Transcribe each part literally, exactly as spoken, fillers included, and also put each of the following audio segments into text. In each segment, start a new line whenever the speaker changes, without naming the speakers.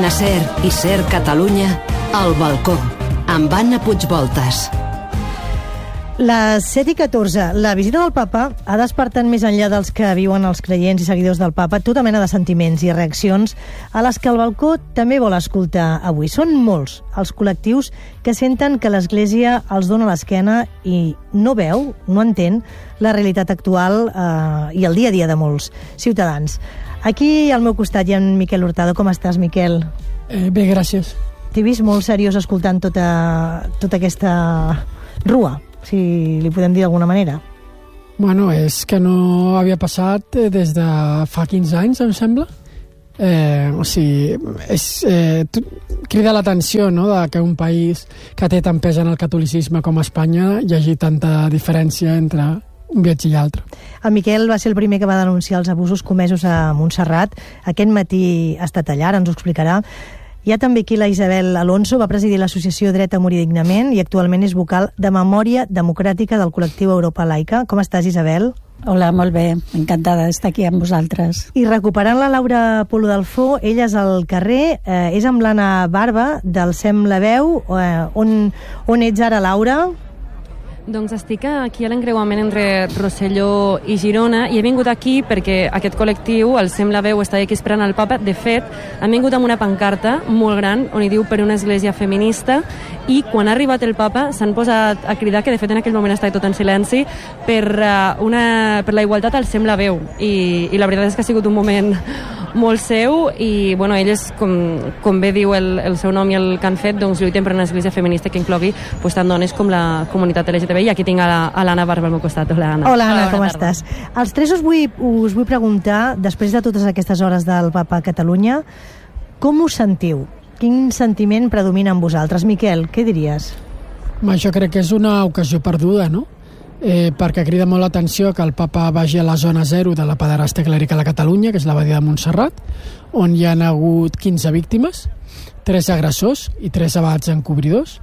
Cadena SER i SER Catalunya, El Balcó, amb Anna Puigvoltas.
Les set i catorze. La visita del papa ha despertat més enllà dels que viuen els creients i seguidors del papa tota mena de sentiments i reaccions a les que el Balcó també vol escoltar avui. Són molts els col·lectius que senten que l'Església els dona l'esquena i no veu, no entén la realitat actual eh, i el dia a dia de molts ciutadans. Aquí al meu costat hi ha en Miquel Hurtado. Com estàs, Miquel?
Eh, bé, gràcies.
T'he vist molt seriós escoltant tota, tota aquesta rua, si li podem dir d'alguna manera.
Bueno, és que no havia passat des de fa quinze anys, em sembla. Eh, o sigui, és, eh, crida l'atenció, no?, de que un país que té tant pes en el catolicisme com Espanya hi hagi tanta diferència entre un viatge i altre.
El Miquel va ser el primer que va denunciar els abusos comesos a Montserrat. Aquest matí ha estat allà, ara ens ho explicarà. Hi ha també aquí la Isabel Alonso, va presidir l'associació Dret a Morir Dignament i actualment és vocal de Memòria Democràtica del col·lectiu Europa Laica. Com estàs, Isabel?
Hola, molt bé. Encantada d'estar aquí amb vosaltres.
I recuperant la Laura Polo Delfó, ella és al carrer, eh, és amb l'Anna Barba del Sem la Veu. Eh, on, on ets ara, Laura?
Doncs estic aquí a l'encreuament entre Rosselló i Girona i he vingut aquí perquè aquest col·lectiu, el Sem la Veu, està aquí esperant el papa. De fet, han vingut amb una pancarta molt gran on hi diu per una església feminista i quan ha arribat el papa s'han posat a cridar, que de fet en aquell moment estava tot en silenci, per, uh, una, per la igualtat al Sem la Veu. I, i la veritat és que ha sigut un moment molt seu i bueno, elles, com, com bé diu el, el seu nom i el que han fet, doncs lluiten per una església feminista que inclogui pues, tant dones com la comunitat L G T B. I aquí tinc a l'Anna Barba al meu costat. Hola, Anna.
Hola, Anna,
Hola,
com
tarda.
estàs? Els tres us vull, us vull preguntar, després de totes aquestes hores del papa a Catalunya, com us sentiu? Quin sentiment predomina en vosaltres? Miquel, què diries?
Ma, jo crec que és una ocasió perduda, no? Eh, perquè crida molt l'atenció que el papa vagi a la zona zero de la pederàstia clerical a Catalunya, que és l'abadia de Montserrat, on hi ha hagut quinze víctimes, tres agressors i tres abats encobridors,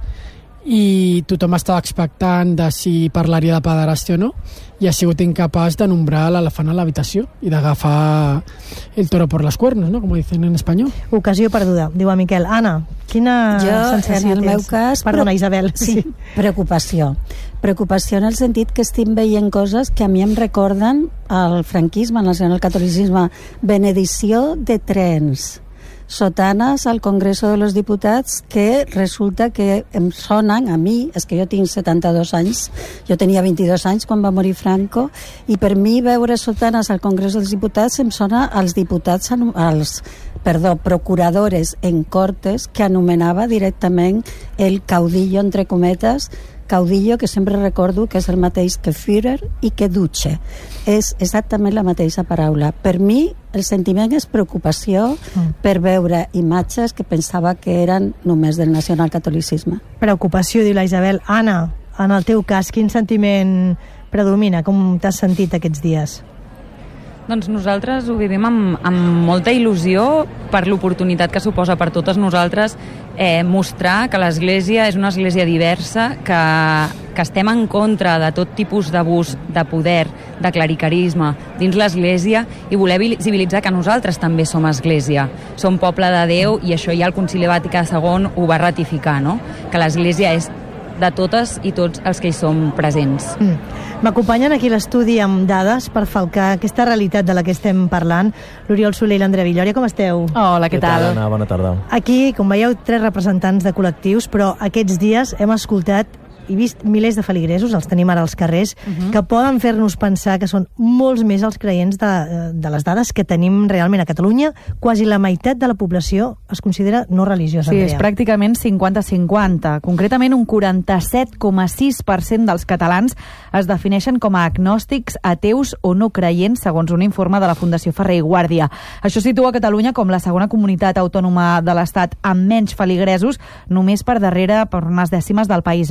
i tothom estava expectant de si parlaria de pederàstia o no, i ha sigut incapaç de nombrar l'elefant a l'habitació i d'agafar el toro por los cuernos, ¿no?, com dicen en espanyol.
Ocasió perduda, diu a Miquel. Anna, quina
jo,
sensació
en el
tens?
meu cas...
Perdona, Isabel.
Sí, sí, preocupació. Preocupació en el sentit que estic veient coses que a mi em recorden el franquisme, el nacionalcatolicisme, benedició de trens, sotanes al Congreso de los Diputats que resulta que em sonen a mi, és que jo tinc setanta-dos anys, jo tenia vint-i-dos anys quan va morir Franco, i per mi veure sotanes al Congreso dels Diputats em sona als diputats, als, perdó, procuradores en Cortes que anomenava directament el caudillo, entre cometes, caudillo, que sempre recordo que és el mateix que Führer i que Duce. És exactament la mateixa paraula. Per mi, el sentiment és preocupació mm. per veure imatges que pensava que eren només del nacionalcatolicisme.
Preocupació, diu la Isabel. Anna, en el teu cas, quin sentiment predomina? Com t'has sentit aquests dies?
Doncs nosaltres ho vivim amb, amb molta il·lusió per l'oportunitat que suposa per totes nosaltres eh, mostrar que l'Església és una església diversa, que, que estem en contra de tot tipus d'abús de poder, de clericarisme dins l'Església i voler visibilitzar que nosaltres també som Església, som poble de Déu i això ja el Concili Vaticà segon ho va ratificar, no?, que l'Església és de totes i tots els que hi som presents.
Mm. M'acompanyen aquí a l'estudi amb dades per falcar aquesta realitat de la que estem parlant. L'Oriol Soler i l'Andrea Villòria, com esteu?
Hola, què, què tal? tal?
Anna, bona tarda.
Aquí, com veieu, tres representants de col·lectius, però aquests dies hem escoltat i vist milers de feligresos, els tenim ara als carrers, uh -huh. que poden fer-nos pensar que són molts més els creients de, de les dades que tenim realment a Catalunya. Quasi la meitat de la població es considera no religiosa.
Sí,
Andrea.
és pràcticament cinquanta cinquanta. Concretament, un quaranta-set coma sis per cent dels catalans es defineixen com a agnòstics, ateus o no creients, segons un informe de la Fundació Ferrer i Guàrdia. Això situa Catalunya com la segona comunitat autònoma de l'Estat amb menys feligresos, només per darrere per unes dècimes del País Basc.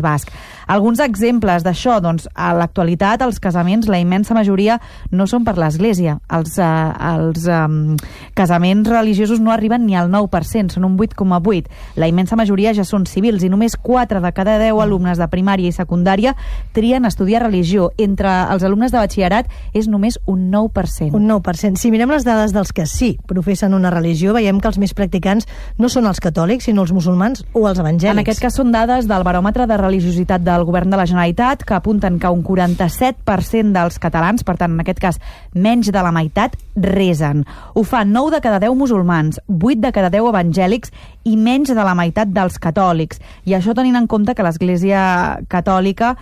Alguns exemples d'això, doncs, a l'actualitat els casaments, la immensa majoria no són per l'Església. Els, eh, els eh, casaments religiosos no arriben ni al nou per cent, són un vuit coma vuit. La immensa majoria ja són civils i només quatre de cada deu alumnes de primària i secundària trien estudiar religió. Entre els alumnes de batxillerat és només un nou per cent.
Un nou per cent. Si mirem les dades dels que sí professen una religió, veiem que els més practicants no són els catòlics, sinó els musulmans o els evangèlics.
En aquest cas són dades del baròmetre de religiositat del govern de la Generalitat, que apunten que un quaranta-set per cent dels catalans, per tant, en aquest cas, menys de la meitat, resen. Ho fan nou de cada deu musulmans, vuit de cada deu evangèlics i menys de la meitat dels catòlics. I això tenint en compte que l'Església catòlica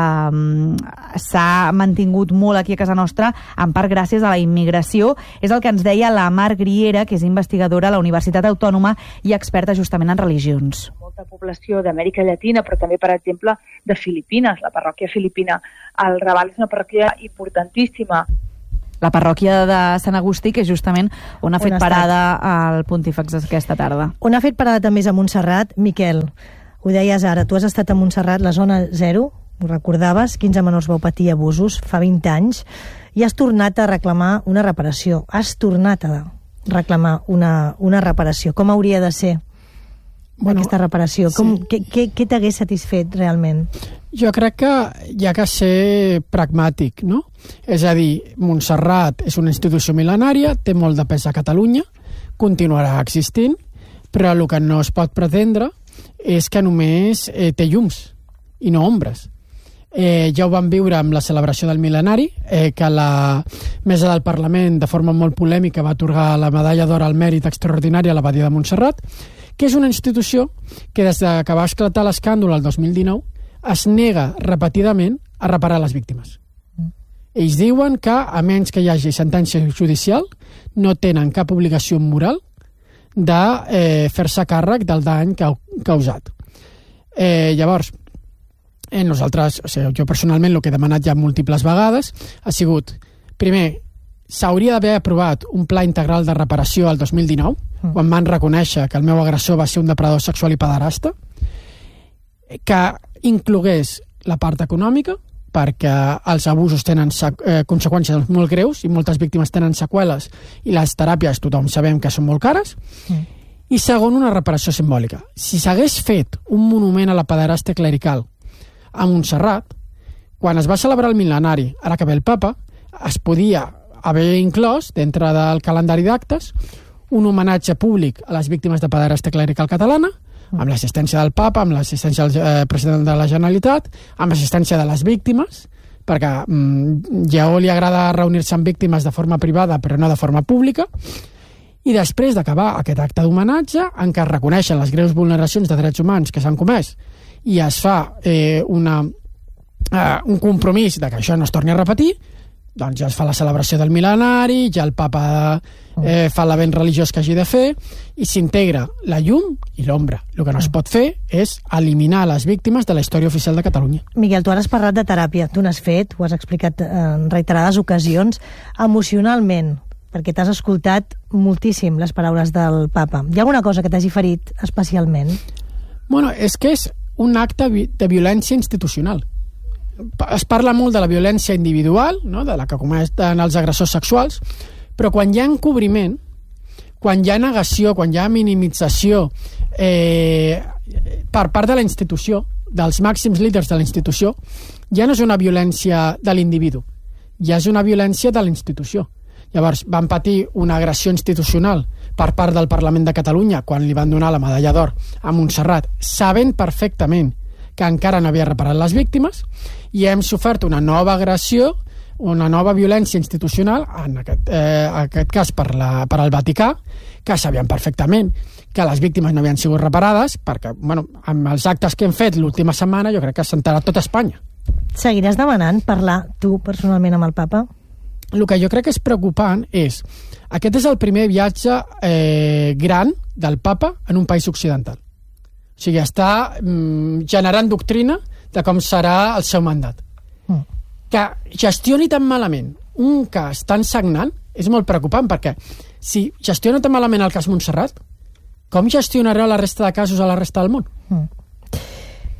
eh, s'ha mantingut molt aquí a casa nostra, en part gràcies a la immigració. És el que ens deia la Mar Griera, que és investigadora a la Universitat Autònoma i experta justament en religions.
Molta població d'Amèrica Llatina, però també, per exemple, de Filipines. La parròquia filipina al Raval és una parròquia importantíssima.
La parròquia de Sant Agustí, que és justament on ha fet
on
parada el Pontífex aquesta tarda.
On ha fet parada també és a Montserrat. Miquel, ho deies ara, tu has estat a Montserrat, la zona zero, ho recordaves, quinze menors vau patir abusos fa vint anys, i has tornat a reclamar una reparació. Has tornat a reclamar una, una reparació. Com hauria de ser bueno, aquesta reparació? Com, sí. Què, què, què t'hagués satisfet realment?
Jo crec que hi ha que ser pragmàtic, no? És a dir, Montserrat és una institució mil·lenària, té molt de pes a Catalunya, continuarà existint, però el que no es pot pretendre és que només eh, té llums i no ombres. Eh, ja ho vam viure amb la celebració del mil·lenari, eh, que la mesa del Parlament, de forma molt polèmica, va atorgar la medalla d'or al mèrit extraordinari a l'Abadia de Montserrat, que és una institució que des de que va esclatar l'escàndol el dos mil dinou es nega repetidament a reparar les víctimes. Ells diuen que, a menys que hi hagi sentència judicial, no tenen cap obligació moral de eh, fer-se càrrec del dany causat. Eh, llavors, eh, nosaltres, o sigui, jo personalment el que he demanat ja múltiples vegades ha sigut, primer, s'hauria d'haver aprovat un pla integral de reparació el dos mil dinou, mm. quan van reconèixer que el meu agressor va ser un depredador sexual i pederasta, que inclogués la part econòmica, perquè els abusos tenen eh, conseqüències molt greus i moltes víctimes tenen seqüeles i les teràpies tothom sabem que són molt cares. Mm. I segon, una reparació simbòlica. Si s'hagués fet un monument a la pederàstia clerical a Montserrat, quan es va celebrar el mil·lenari, ara que ve el papa, es podia haver inclòs, dintre del calendari d'actes, un homenatge públic a les víctimes de pederàstia clerical catalana, amb l'assistència del papa, amb l'assistència del eh, president de la Generalitat, amb l'assistència de les víctimes, perquè mm, ja li agrada reunir-se amb víctimes de forma privada, però no de forma pública, i després d'acabar aquest acte d'homenatge, en què es reconeixen les greus vulneracions de drets humans que s'han comès, i es fa eh, una, eh, un compromís de que això no es torni a repetir, doncs ja es fa la celebració del mil·lenari, ja el papa eh, fa l'event religiós que hagi de fer, i s'integra la llum i l'ombra. El que no es pot fer és eliminar les víctimes de la història oficial de Catalunya.
Miguel, tu ara has parlat de teràpia. Tu n'has fet, ho has explicat en reiterades ocasions, emocionalment, perquè t'has escoltat moltíssim les paraules del papa. Hi ha alguna cosa que t'hagi ferit especialment?
Bueno, és que és un acte de violència institucional. Es parla molt de la violència individual, no? De la que cometen els agressors sexuals, però quan hi ha encobriment, quan hi ha negació, quan hi ha minimització eh, per part de la institució, dels màxims líders de la institució, ja no és una violència de l'individu, ja és una violència de la institució. Llavors, van patir una agressió institucional per part del Parlament de Catalunya quan li van donar la medalla d'or a Montserrat, sabent perfectament que encara no havia reparat les víctimes, i hem sofert una nova agressió, una nova violència institucional, en aquest, eh, aquest cas per, la, per al Vaticà, que sabien perfectament que les víctimes no havien sigut reparades, perquè, bueno, amb els actes que hem fet l'última setmana, jo crec que s'ha enterat tot Espanya.
Seguiràs demanant parlar tu personalment amb el papa?
El que jo crec que és preocupant és, aquest és el primer viatge eh, gran del papa en un país occidental. O sigui, està mm, generant doctrina de com serà el seu mandat. Mm. Que gestioni tan malament un cas tan sagnant és molt preocupant, perquè si gestiona tan malament el cas Montserrat, com gestionarà la resta de casos a la resta del món? Mm.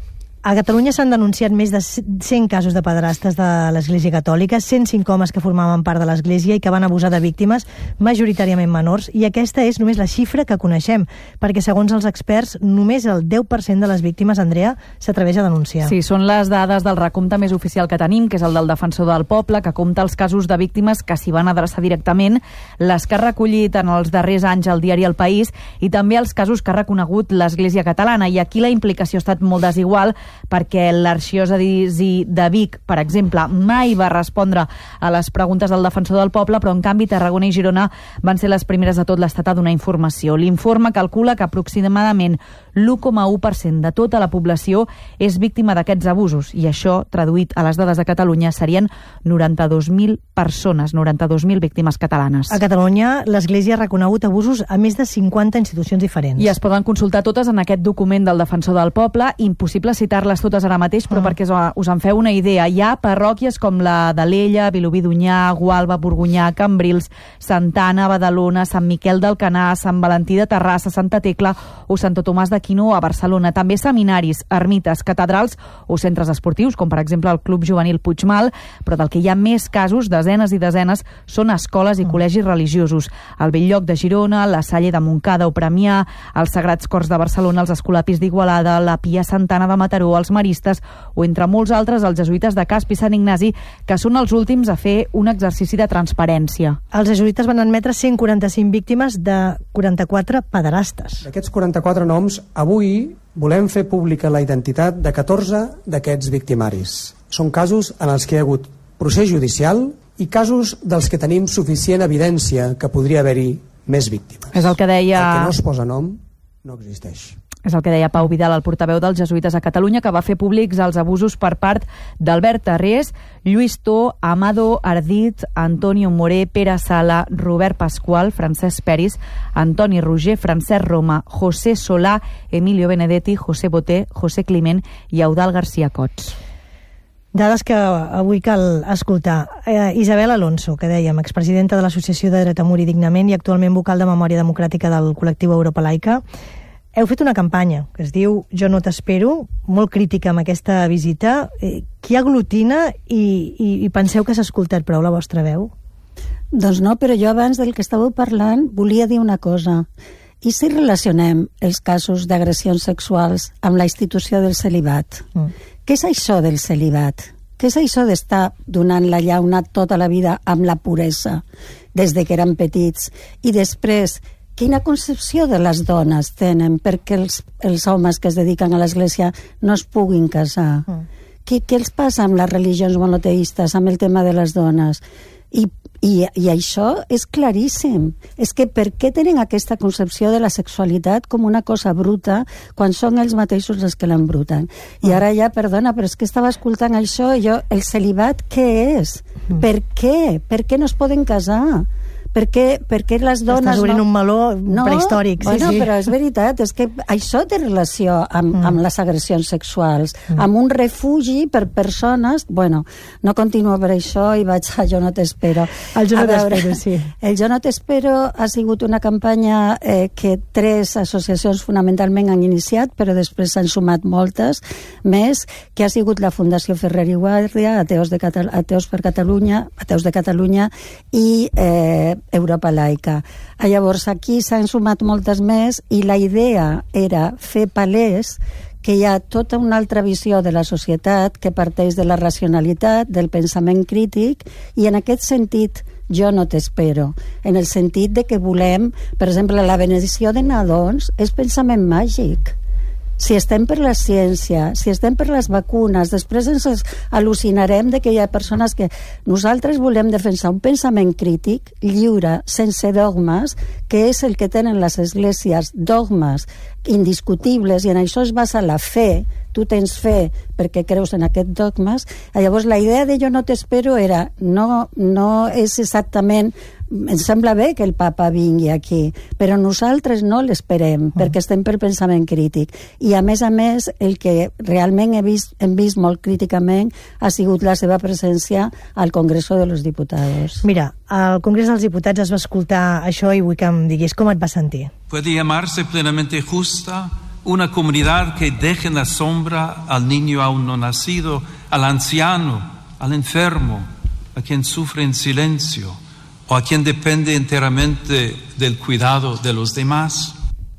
A Catalunya s'han denunciat més de cent casos de pederastes de l'Església Catòlica, cent cinc homes que formaven part de l'Església i que van abusar de víctimes, majoritàriament menors, i aquesta és només la xifra que coneixem, perquè segons els experts, només el deu per cent de les víctimes, Andrea, s'atreveix a denunciar.
Sí, són les dades del recompte més oficial que tenim, que és el del Defensor del Poble, que compta els casos de víctimes que s'hi van adreçar directament, les que ha recollit en els darrers anys el diari El País, i també els casos que ha reconegut l'Església Catalana. I aquí la implicació ha estat molt desigual, perquè l'arxidiòcesi de Vic, per exemple, mai va respondre a les preguntes del Defensor del Poble, però en canvi Tarragona i Girona van ser les primeres de tot l'Estat a donar informació. L'informe calcula que aproximadament l'u coma u per cent de tota la població és víctima d'aquests abusos, i això, traduït a les dades de Catalunya, serien noranta-dos mil persones, noranta-dos mil víctimes catalanes.
A Catalunya, l'Església ha reconegut abusos a més de cinquanta institucions diferents.
I es poden consultar totes en aquest document del Defensor del Poble. Impossible citar-les totes ara mateix, però mm. perquè us en feu una idea. Hi ha parròquies com la d'Alella, Vilobí d'Onyar, Gualba, Borgonyà, Cambrils, Santana, Badalona, Sant Miquel d'Alcanar, Sant Valentí de Terrassa, Santa Tecla o Santo Tomàs de Quino a Barcelona. També seminaris, ermites, catedrals o centres esportius, com per exemple el Club Juvenil Puigmal, però del que hi ha més casos, desenes i desenes, són escoles i mm. col·legis religiosos. El Belllloc de Girona, la Salle de Montcada o Premià, els Sagrats Cors de Barcelona, els Escolapis d'Igualada, la Pia Santana de Mataró, els Maristes o, entre molts altres, els jesuïtes de Casp i Sant Ignasi, que són els últims a fer un exercici de transparència.
Els jesuïtes van admetre cent quaranta-cinc víctimes de quaranta-quatre pederastes.
D'aquests quaranta-quatre noms, avui volem fer pública la identitat de catorze d'aquests victimaris. Són casos en els que hi ha hagut procés judicial i casos dels que tenim suficient evidència que podria haver-hi més víctimes.
És el que deia...
El que no es posa nom no existeix.
És el que deia Pau Vidal, el portaveu dels jesuïtes a Catalunya, que va fer públics els abusos per part d'Albert Tarrés, Lluís Tó, Amado Ardit, Antonio Moré, Pere Sala, Robert Pasqual, Francesc Peris, Antoni Roger, Francesc Roma, José Solà, Emilio Benedetti, José Boté, José Climent i Eudal García Cots.
Dades que avui cal escoltar. Eh, Isabel Alonso, que dèiem, expresidenta de l'Associació de Dret a Morir Dignament i actualment vocal de Memòria Democràtica del col·lectiu Europa Laica. Heu fet una campanya que es diu Jo no t'espero, molt crítica amb aquesta visita. Eh, qui aglutina i, i, i penseu que s'ha escoltat prou la vostra veu?
Doncs no, però jo abans del que estàveu parlant volia dir una cosa. I si relacionem els casos d'agressions sexuals amb la institució del celibat? Mm. Què és això del celibat? Què és això d'estar donant la llauna tota la vida amb la puresa des de que eren petits? I després, quina concepció de les dones tenen perquè els, els homes que es dediquen a l'església no es puguin casar? Mm. Què, què els passa amb les religions monoteistes, amb el tema de les dones? I, i, i això és claríssim. És que per què tenen aquesta concepció de la sexualitat com una cosa bruta quan són ells mateixos els que l'embruten? I ara ja, perdona, però és que estava escoltant això i jo, el celibat què és? Mm. Per què? Per què no es poden casar? Per què, per què les dones...
Estàs obrint
no...
un meló no? prehistòric. Sí,
bueno,
sí.
Però és veritat, és que això té relació amb, mm. amb les agressions sexuals, mm. amb un refugi per persones... Bueno, no continuo per això i vaig a Jo no t'espero.
El Jo no t'espero, sí.
El Jo no t'espero ha sigut una campanya eh, que tres associacions fonamentalment han iniciat, però després s'han sumat moltes més, que ha sigut la Fundació Ferrer i Guàrdia, Ateus, de Catal Ateus per Catalunya, Ateus de Catalunya i... Eh, Europa Laica. Llavors aquí s'han sumat moltes més i la idea era fer palès que hi ha tota una altra visió de la societat que parteix de la racionalitat, del pensament crític, i en aquest sentit jo no t'espero, en el sentit de que volem, per exemple, la benedició de nadons és pensament màgic. Si estem per la ciència, si estem per les vacunes, després ens al·lucinarem de que hi ha persones que... Nosaltres volem defensar un pensament crític, lliure, sense dogmes, que és el que tenen les esglésies, dogmes indiscutibles, i en això es basa la fe. Tu tens fe perquè creus en aquests dogmes. Llavors la idea de Jo no t'espero era no, no és exactament... Em sembla bé que el papa vingui aquí, però nosaltres no l'esperem, mm. perquè estem per pensament crític. I a més a més, el que realment he vist, hem vist molt críticament ha sigut la seva presència al Congreso de los Diputados.
Mira, al Congrés dels Diputats es va escoltar això i vull que em diguis com et va sentir.
Puede llamarse plenamente justa una comunidad que deje en la sombra al niño aún no nacido, al anciano, al enfermo, a quien sufre en silencio o a quien depende enteramente del cuidado de los demás?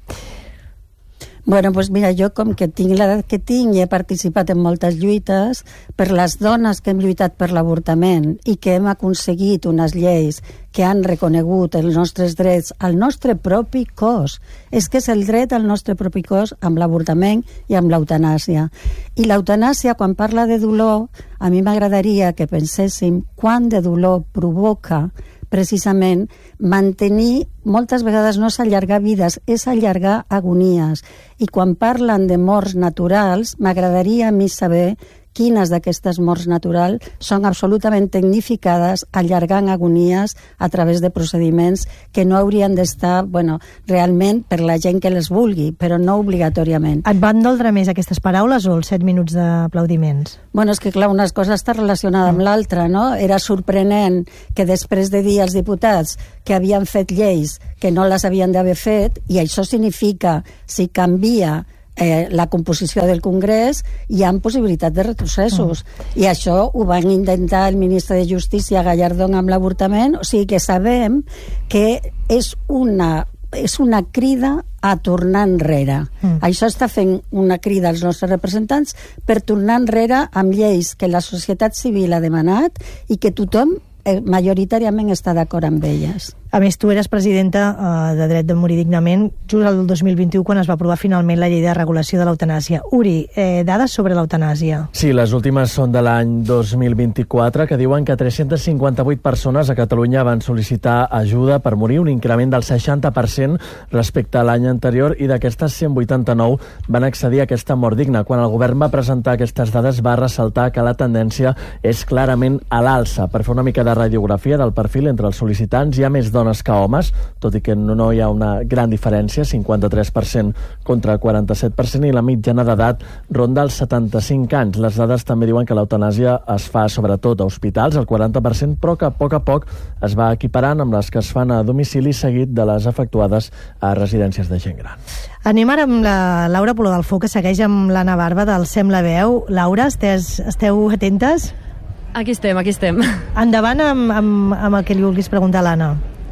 Bueno, doncs mira, jo com que tinc l'edat que tinc i he participat en moltes lluites, per les dones que hem lluitat per l'avortament i que hem aconseguit unes lleis que han reconegut els nostres drets al nostre propi cos. És que és el dret al nostre propi cos amb l'avortament i amb l'eutanàsia. I l'eutanàsia, quan parla de dolor, a mi m'agradaria que penséssim quant de dolor provoca precisament mantenir, moltes vegades no és allargar vides, és allargar agonies. I quan parlen de morts naturals, m'agradaria a mi saber quines d'aquestes morts naturals són absolutament tecnificades, allargant agonies a través de procediments que no haurien d'estar, bueno, realment per la gent que les vulgui, però no obligatòriament.
Et van doldre més aquestes paraules o els set minuts d'aplaudiments?
Bueno, és que clar, una cosa està relacionada amb l'altra, no? Era sorprenent que després de dir als diputats que havien fet lleis que no les havien d'haver fet, i això significa, si canvia Eh, la composició del Congrés, hi ha possibilitat de retrocessos. Mm. I això ho van intentar el ministre de Justícia Gallardón amb l'avortament, o sigui que sabem que és una, és una crida a tornar enrere. Mm. Això està fent una crida als nostres representants per tornar enrere amb lleis que la societat civil ha demanat i que tothom eh, majoritàriament està d'acord amb elles.
A més, tu eres presidenta eh, de Dret de Morir Dignament just el dos mil vint-i-u, quan es va aprovar finalment la llei de regulació de l'eutanàsia. Uri, eh, dades sobre l'eutanàsia.
Sí, les últimes són de l'any dos mil vint-i-quatre, que diuen que tres-centes cinquanta-vuit persones a Catalunya van sol·licitar ajuda per morir, un increment del seixanta per cent respecte a l'any anterior, i d'aquestes cent vuitanta-nou van accedir a aquesta mort digna. Quan el govern va presentar aquestes dades, va ressaltar que la tendència és clarament a l'alça. Per fer una mica de radiografia del perfil entre els sol·licitants, hi ha més dones que homes, tot i que no, no hi ha una gran diferència, cinquanta-tres per cent contra el quaranta-set per cent, i la mitjana d'edat ronda els setanta-cinc anys. Les dades també diuen que l'eutanàsia es fa sobretot a hospitals, el quaranta per cent, però que a poc a poc es va equiparant amb les que es fan a domicili, seguit de les efectuades a residències de gent gran.
Anem ara amb la Laura Poló del Foc, que segueix amb l'Anna Barba del Sem la Veu. Laura, estes, esteu atentes?
Aquí estem, aquí estem.
Endavant amb, amb, amb el que li vulguis preguntar a l'Anna.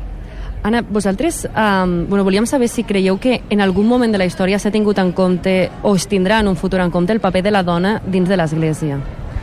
Anna, vosaltres um, bueno, volíem saber si creieu que en algun moment de la història s'ha tingut en compte o es tindrà en un futur en compte el paper de la dona dins de l'Església.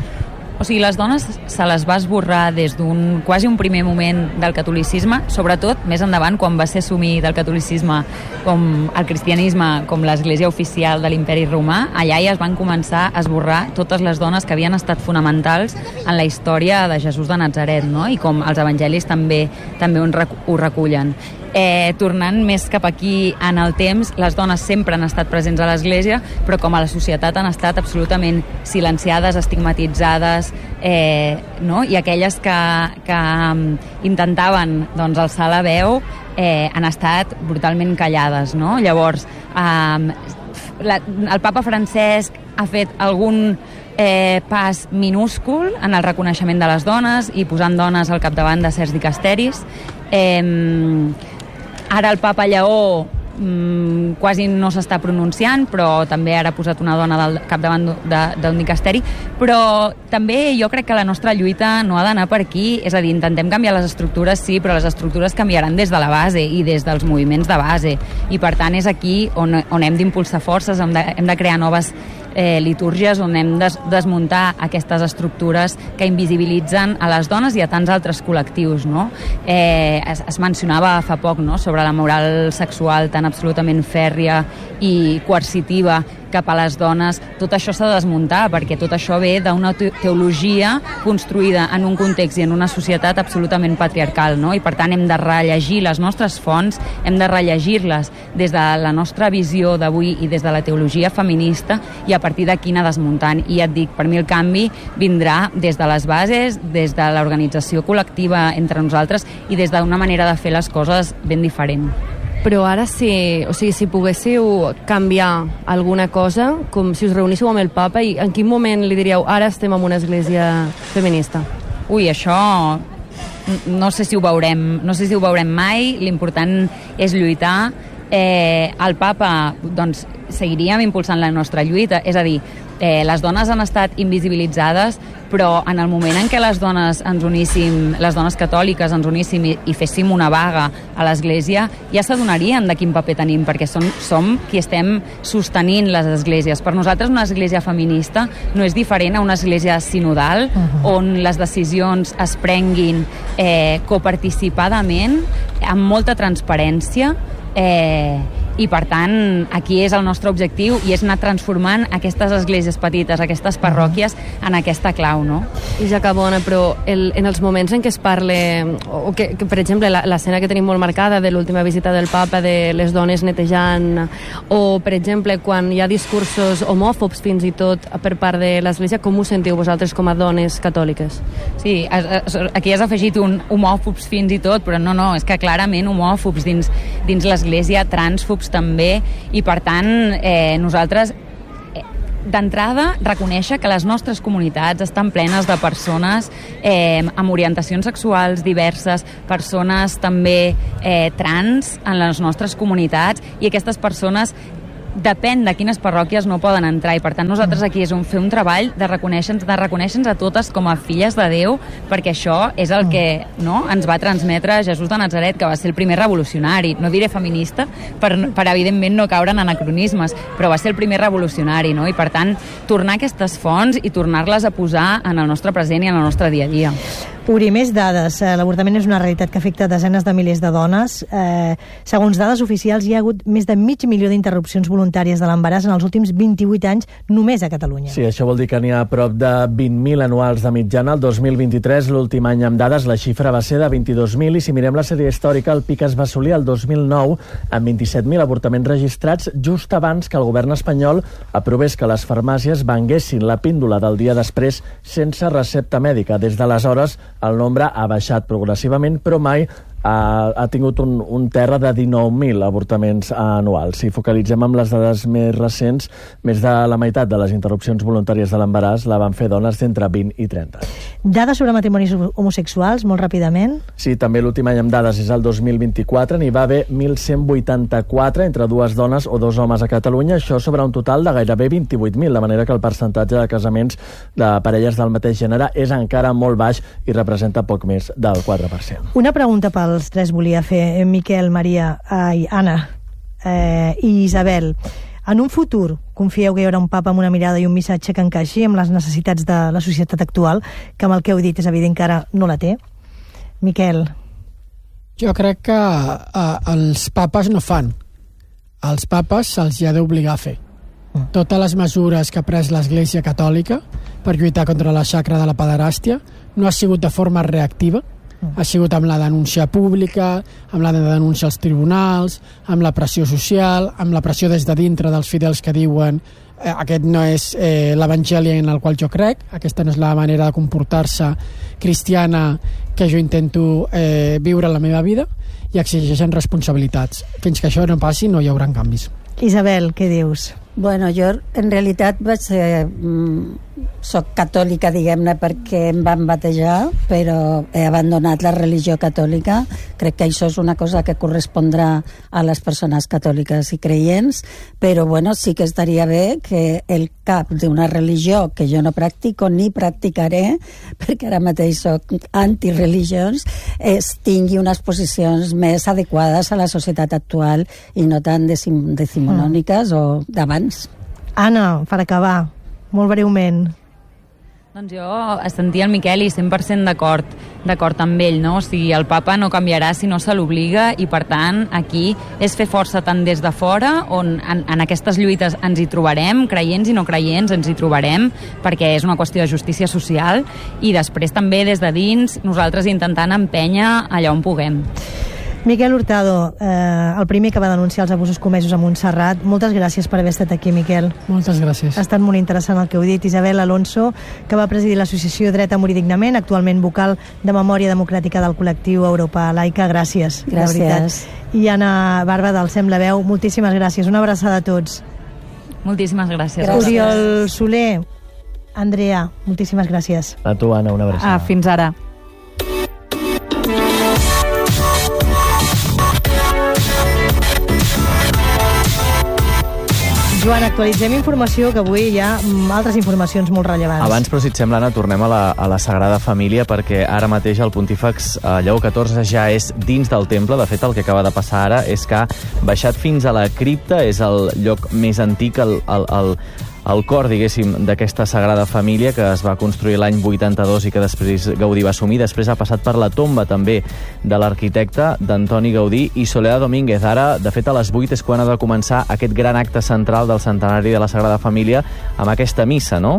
O sigui, les dones se les va esborrar des d'un quasi un primer moment del catolicisme, sobretot més endavant quan va ser assumir del catolicisme com el cristianisme, com l'església oficial de l'imperi romà. Allà ja es van començar a esborrar totes les dones que havien estat fonamentals en la història de Jesús de Natzaret, no? I com els evangelis també també ho recullen. Eh, tornant més cap aquí en el temps, les dones sempre han estat presents a l'Església, però com a la societat han estat absolutament silenciades, estigmatitzades, eh, no? I aquelles que, que intentaven doncs, alçar la veu eh, han estat brutalment callades, no? Llavors, eh, la, el papa Francesc ha fet algun eh, pas minúscul en el reconeixement de les dones i posant dones al capdavant de certs dicasteris. Eh, Ara el papa Lleó mmm, quasi no s'està pronunciant, però també ara ha posat una dona del capdavant d'un dicasteri. Però també jo crec que la nostra lluita no ha d'anar per aquí, és a dir, intentem canviar les estructures, sí, però les estructures canviaran des de la base i des dels moviments de base. I per tant és aquí on, on hem d'impulsar forces, hem de, hem de crear noves Eh, litúrgies on hem de desmuntar aquestes estructures que invisibilitzen a les dones i a tants altres col·lectius, no? Eh, es, es mencionava fa poc, no?, sobre la moral sexual tan absolutament fèrria i coercitiva cap a les dones. Tot això s'ha de desmuntar, perquè tot això ve d'una teologia construïda en un context i en una societat absolutament patriarcal, no? I per tant hem de rellegir les nostres fonts, hem de rellegir-les des de la nostra visió d'avui i des de la teologia feminista, i a partir d'aquí anar desmuntant. I ja et dic, per mi el canvi vindrà des de les bases, des de l'organització col·lectiva entre nosaltres i des d'una manera de fer les coses ben diferent.
Però ara, si, o sigui, si poguéssiu canviar alguna cosa, com si us reuníssiu amb el papa, i en quin moment li diríeu ara estem en una església feminista?
Ui, això no sé si ho veurem, no sé si ho veurem mai. L'important és lluitar. Eh, el papa, doncs, seguiríem impulsant la nostra lluita. És a dir, eh, les dones han estat invisibilitzades, però en el moment en què les dones ens uníssim, les dones catòliques ens uníssim i, i féssim una vaga a l'Església, ja s'adonarien de quin paper tenim, perquè som, som qui estem sostenint les esglésies. Per nosaltres una església feminista no és diferent a una església sinodal, uh-huh. on les decisions es prenguin eh, coparticipadament, amb molta transparència, eh, i per tant aquí és el nostre objectiu i és anar transformant aquestes esglésies petites, aquestes parròquies en aquesta clau, no?
I ja acabo, Anna, però el, en els moments en què es parle, o que, que per exemple l'escena que tenim molt marcada de l'última visita del papa, de les dones netejant, o per exemple quan hi ha discursos homòfobs fins i tot per part de l'Església, com ho sentiu vosaltres com a dones catòliques?
Sí, aquí has afegit un homòfobs fins i tot, però no, no, és que clarament homòfobs dins, dins l'Església, transfobs també, i per tant eh, nosaltres eh, d'entrada reconèixer que les nostres comunitats estan plenes de persones eh, amb orientacions sexuals diverses, persones també eh, trans en les nostres comunitats, i aquestes persones depèn de quines parròquies no poden entrar, i per tant nosaltres aquí és un, fer un treball de reconèixer-nos de reconèixer a totes com a filles de Déu, perquè això és el que, no, ens va transmetre Jesús de Nazaret, que va ser el primer revolucionari, no diré feminista per, per evidentment no caure en anacronismes, però va ser el primer revolucionari, no? I per tant tornar a aquestes fonts i tornar-les a posar en el nostre present i en el nostre dia a dia.
Uri, més dades. L'avortament és una realitat que afecta desenes de milers de dones. Eh, segons dades oficials, hi ha hagut més de mig milió d'interrupcions voluntàries de l'embaràs en els últims vint-i-vuit anys només a Catalunya.
Sí, això vol dir que n'hi ha a prop de vint mil anuals de mitjana. El dos mil vint-i-tres, l'últim any amb dades, la xifra va ser de vint-i-dos mil, i si mirem la sèrie històrica, el pic es va assolir el dos mil nou amb vint-i-set mil avortaments registrats, just abans que el govern espanyol aprovés que les farmàcies venguessin la píndola del dia després sense recepta mèdica. Des d'aleshores, el nombre ha baixat progressivament, però mai ha, ha tingut un, un terra de dinou mil avortaments anuals. Si focalitzem amb les dades més recents, més de la meitat de les interrupcions voluntàries de l'embaràs la van fer dones d'entre vint i trenta anys.
Dades sobre matrimonis homosexuals, molt ràpidament.
Sí, també l'últim any amb dades és el dos mil vint-i-quatre, n'hi va haver mil cent vuitanta-quatre entre dues dones o dos homes a Catalunya, això sobre un total de gairebé vint-i-vuit mil, de manera que el percentatge de casaments de parelles del mateix gènere és encara molt baix i representa poc més del quatre per cent.
Una pregunta pels tres volia fer, Miquel, Maria, ai, Anna eh, i Isabel. En un futur, confieu que hi haurà un papa amb una mirada i un missatge que encaixi amb les necessitats de la societat actual, que amb el que heu dit és evident que ara no la té? Miquel.
Jo crec que eh, els papes no fan. Els papes se'ls ha d'obligar a fer. Mm. Totes les mesures que ha pres l'Església Catòlica per lluitar contra la xacra de la pederàstia no ha sigut de forma reactiva, ha sigut amb la denúncia pública, amb la denúncia als tribunals, amb la pressió social, amb la pressió des de dintre dels fidels que diuen eh, aquest no és eh, l'evangeli en el qual jo crec, aquesta no és la manera de comportar-se cristiana que jo intento eh, viure la meva vida, i exigeixen responsabilitats. Fins que això no passi no hi haurà canvis.
Isabel, què dius?
Bueno, jo en realitat vaig ser... Mm, soc catòlica, diguem-ne, perquè em van batejar, però he abandonat la religió catòlica. Crec que això és una cosa que correspondrà a les persones catòliques i creients, però bueno, sí que estaria bé que el cap d'una religió que jo no practico ni practicaré, perquè ara mateix soc antireligions, es tingui unes posicions més adequades a la societat actual i no tan decim- decimonòniques mm. o d'abans.
Anna, per acabar, molt breument.
Doncs jo sentia el Miquel i cent per cent d'acord d'acord amb ell, no? O sigui, el papa no canviarà si no se l'obliga, i per tant aquí és fer força tant des de fora, on en, en aquestes lluites ens hi trobarem, creients i no creients ens hi trobarem, perquè és una qüestió de justícia social, i després també des de dins nosaltres intentant empènyer allà on puguem.
Miquel Hurtado, eh, el primer que va denunciar els abusos comesos a Montserrat. Moltes gràcies per haver estat aquí, Miquel.
Moltes gràcies.
Ha estat molt interessant el que heu dit. Isabel Alonso, que va presidir l'associació Dret a Morir Dignament, actualment vocal de Memòria Democràtica del col·lectiu Europa Laica. Gràcies.
Gràcies.
I Anna Barba, del Sem la Veu, moltíssimes gràcies. Una abraçada a tots.
Moltíssimes gràcies.
gràcies. Oriol Soler, Andrea, moltíssimes gràcies.
A tu, Anna, una abraçada.
Ah, fins ara.
Joan, actualitzem informació, que avui hi ha altres informacions molt rellevants.
Abans, però si et sembla, Anna, tornem a la, a la Sagrada Família, perquè ara mateix el pontífex eh, Lleó catorze ja és dins del temple. De fet, el que acaba de passar ara és que ha baixat fins a la cripta, és el lloc més antic, el, el, el, el cor, diguéssim, d'aquesta Sagrada Família, que es va construir l'any vuitanta-dos i que després Gaudí va assumir. Després ha passat per la tomba, també, de l'arquitecte d'Antoni Gaudí i Soledad Domínguez. Ara, de fet, a les vuit és quan ha de començar aquest gran acte central del centenari de la Sagrada Família amb aquesta missa, no?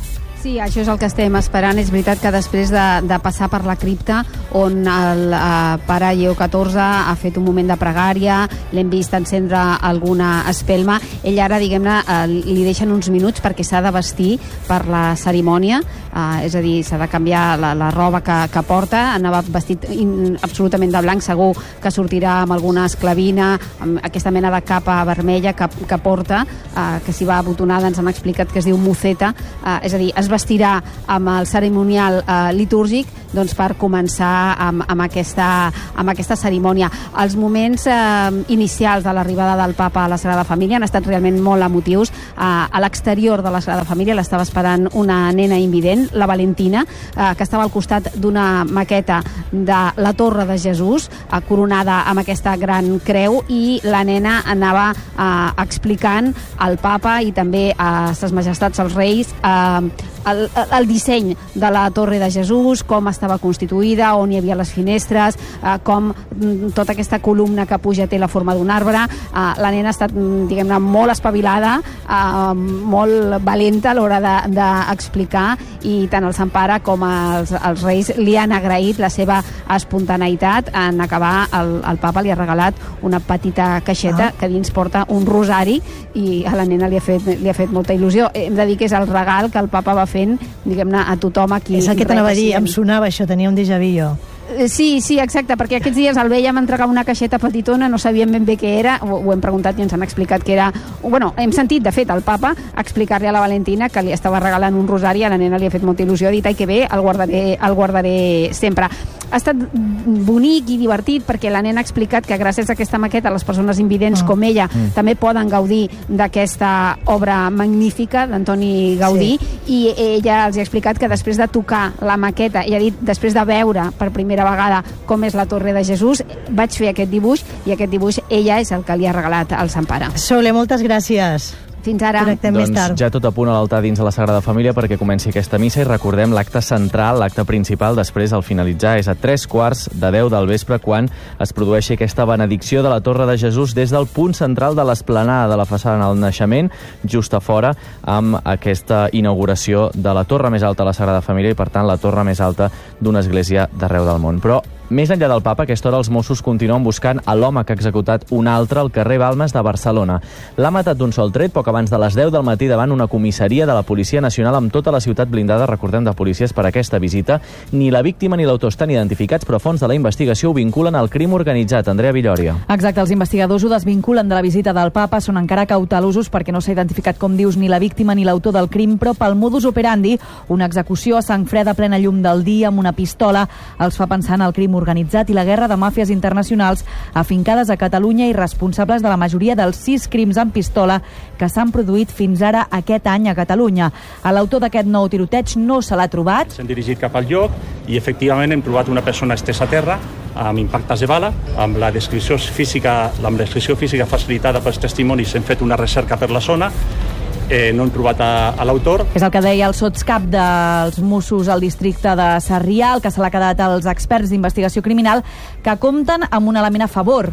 Sí, això és el que estem esperant. És veritat que després de, de passar per la cripta, on el eh, pare Lleó catorze ha fet un moment de pregària, l'hem vist encendre alguna espelma, ell ara, diguem-ne, eh, li deixen uns minuts perquè s'ha de vestir per la cerimònia, eh, és a dir, s'ha de canviar la, la roba que, que porta, anava vestit in, absolutament de blanc, segur que sortirà amb alguna esclavina, amb aquesta mena de capa vermella que, que porta, eh, que s'hi va abotonada, ens han explicat que es diu muceta, eh, és a dir, es vestirà amb el cerimonial eh, litúrgic, doncs, per començar amb, amb, aquesta, amb aquesta cerimònia. Els moments eh, inicials de l'arribada del papa a la Sagrada Família han estat realment molt emotius. Eh, a l'exterior de la Sagrada Família l'estava esperant una nena invident, la Valentina, eh, que estava al costat d'una maqueta de la Torre de Jesús, eh, coronada amb aquesta gran creu, i la nena anava eh, explicant al papa i també a ses majestats els reis eh, el, el disseny de la Torre de Jesús, com estava constituïda, on hi havia les finestres, eh, com mm, tota aquesta columna que puja té la forma d'un arbre. Eh, la nena ha estat, diguem-ne, molt espavilada, eh, molt valenta a l'hora d'explicar, de, de i tant el Sant Pare com els, els reis li han agraït la seva espontaneïtat. En acabar, el, el papa li ha regalat una petita caixeta ah. que dins porta un rosari, i a la nena li ha fet, li ha fet molta il·lusió. Hem de dir que és el regal que el papa va fent, diguem-ne, a tothom a qui...
És el que t'anava a dir, em sonava això, tenia un déjà vu jo.
Sí, sí, exacte, perquè aquests dies el vèiem entregar una caixeta petitona, no sabíem ben bé què era, ho, ho hem preguntat i ens han explicat que era... Bueno, hem sentit, de fet, el papa explicar-li a la Valentina que li estava regalant un rosari, a la nena li ha fet molta il·lusió, ha dit, ai, que bé, el guardaré, el guardaré sempre. Ha estat bonic i divertit perquè la nena ha explicat que gràcies a aquesta maqueta les persones invidents oh. com ella mm. també poden gaudir d'aquesta obra magnífica d'Antoni Gaudí, sí. i ella els ha explicat que després de tocar la maqueta, ella ha dit, després de veure per primera vegada com és la Torre de Jesús, vaig fer aquest dibuix, i aquest dibuix ella és el que li ha regalat al Sant Pare.
Sole, moltes gràcies.
Fins ara.
Connectem doncs més tard. Ja tot a punt a l'altar dins de la Sagrada Família perquè comenci aquesta missa, i recordem l'acte central, l'acte principal, després al finalitzar, és a tres quarts de deu del vespre quan es produeixi aquesta benedicció de la Torre de Jesús des del punt central de l'esplanada de la façana del Naixement, just a fora, amb aquesta inauguració de la torre més alta de la Sagrada Família i, per tant, la torre més alta d'una església d'arreu del món. Però més enllà del papa, a aquesta hora els Mossos continuen buscant a l'home que ha executat un altre al carrer Balmes de Barcelona. L'ha matat d'un sol tret poc abans de les deu del matí davant una comissaria de la Policia Nacional amb tota la ciutat blindada, recordem, de policies per a aquesta visita. Ni la víctima ni l'autor estan identificats, però fonts de la investigació ho vinculen al crim organitzat. Andrea Villòria.
Exacte, els investigadors ho desvinculen de la visita del papa, són encara cautelosos perquè no s'ha identificat, com dius, ni la víctima ni l'autor del crim, però pel modus operandi, una execució a sang freda a plena llum del dia amb una pistola, els fa pensar en el crim organitzat i la guerra de màfies internacionals afincades a Catalunya i responsables de la majoria dels sis crims amb pistola que s'han produït fins ara aquest any a Catalunya. A l'autor d'aquest nou tiroteig no se l'ha trobat.
S'han dirigit cap al lloc i efectivament hem trobat una persona estesa a terra amb impactes de bala, amb la descripció física, amb la descripció física facilitada pels testimonis. Hem fet una recerca per la zona. Eh, no hem trobat a, a l'autor.
És el que deia el sotscap dels Mossos al districte de Sarrià, el que se l'ha quedat als experts d'investigació criminal, que compten amb un element a favor.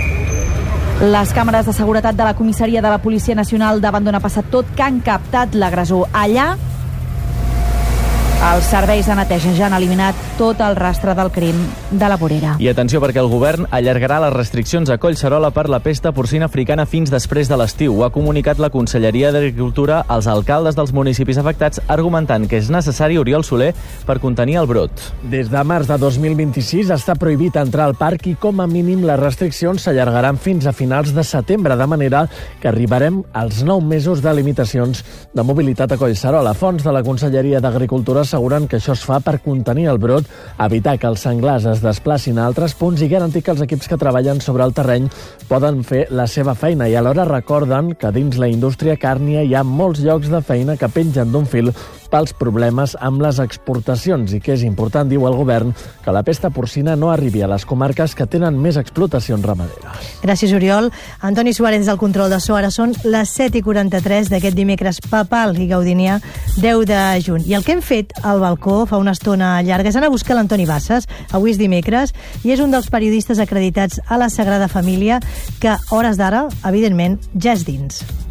Les càmeres de seguretat de la comissaria de la Policia Nacional davant d'on ha passat tot, que han captat l'agressor. Allà, els serveis de neteja ja han eliminat tot el rastre del crim de la vorera.
I atenció, perquè el govern allargarà les restriccions a Collserola per la pesta porcina africana fins després de l'estiu. Ho ha comunicat la Conselleria d'Agricultura als alcaldes dels municipis afectats, argumentant que és necessari, Oriol Soler, per contenir el brot.
Des de març de dos mil vint-i-sis està prohibit entrar al parc i, com a mínim, les restriccions s'allargaran fins a finals de setembre, de manera que arribarem als nou mesos de limitacions de mobilitat a Collserola. Fonts de la Conselleria d'Agricultura asseguren que això es fa per contenir el brot, evitar que els senglars es desplacin a altres punts i garantir que els equips que treballen sobre el terreny poden fer la seva feina. I alhora recorden que dins la indústria càrnia hi ha molts llocs de feina que pengen d'un fil pels problemes amb les exportacions i que és important, diu el govern, que la pesta porcina no arribi a les comarques que tenen més explotacions ramaderes.
Gràcies, Oriol. Antoni Suárez del control de so. Ara són les set i quaranta-tres d'aquest dimecres papal i gaudinià deu de juny. I el que hem fet al balcó fa una estona llarga és anar a buscar l'Antoni Bassas. Avui és dimecres i és un dels periodistes acreditats a la Sagrada Família que, a hores d'ara, evidentment, ja és dins.